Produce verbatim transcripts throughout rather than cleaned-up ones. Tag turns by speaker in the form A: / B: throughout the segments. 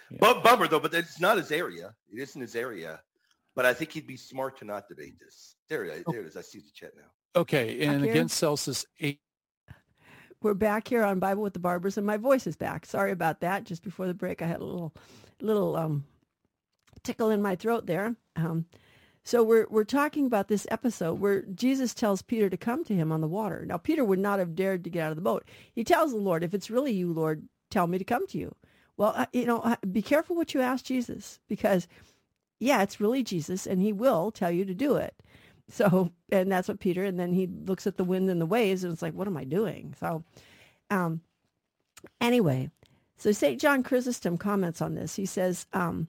A: Yeah.
B: But bummer though, but it's not his area. It isn't his area. But I think he'd be smart to not debate this. There, there it is. I see the chat now.
A: Okay, and
C: Back
A: against Celsius eight.
C: We're back here on Bible with the Barbers, and my voice is back. Sorry about that. Just before the break, I had a little, little um, tickle in my throat there. Um, so we're we're talking about this episode where Jesus tells Peter to come to him on the water. Now, Peter would not have dared to get out of the boat. He tells the Lord, "If it's really you, Lord, tell me to come to you." Well, uh, you know, uh, be careful what you ask Jesus, because, yeah, it's really Jesus, and he will tell you to do it. So, and that's what Peter, and then he looks at the wind and the waves, and it's like, what am I doing? So, um, anyway, so Saint John Chrysostom comments on this. He says, um,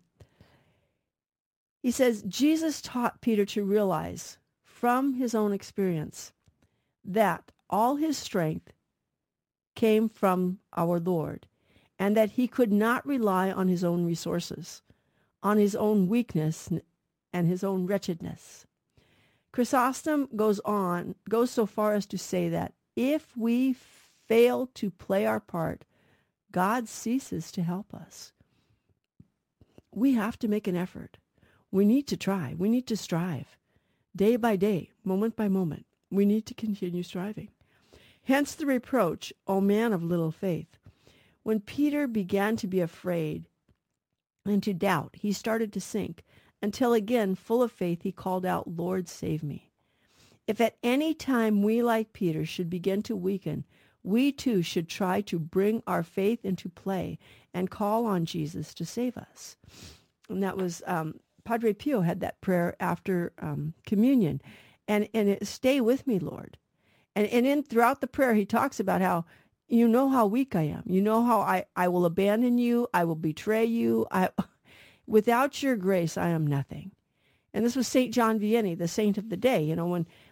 C: he says, Jesus taught Peter to realize from his own experience that all his strength came from our Lord, and that he could not rely on his own resources, on his own weakness and his own wretchedness. Chrysostom goes on, goes so far as to say that if we fail to play our part, God ceases to help us. We have to make an effort. We need to try. We need to strive. Day by day, moment by moment, we need to continue striving. Hence the reproach, O man of little faith. When Peter began to be afraid and to doubt, he started to sink, until again, full of faith, he called out, Lord, save me. If at any time we, like Peter, should begin to weaken, we too should try to bring our faith into play and call on Jesus to save us. And that was, um, Padre Pio had that prayer after um, communion. And, and it, stay with me, Lord. And, and in throughout the prayer, he talks about how, you know how weak I am. You know how I, I will abandon you. I will betray you. I... Without your grace, I am nothing. And this was Saint John Vianney, the saint of the day. You know, when